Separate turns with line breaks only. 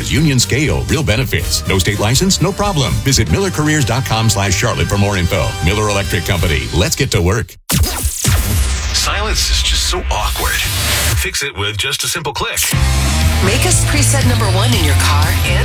Careers, Union Scale, real benefits. No state license, no problem. Visit MillerCareers.com/Charlotte for more info. Miller Electric Company. Let's get to work.
Silence is just so awkward. Fix it with just a simple click.
Make us preset number 1 in your car and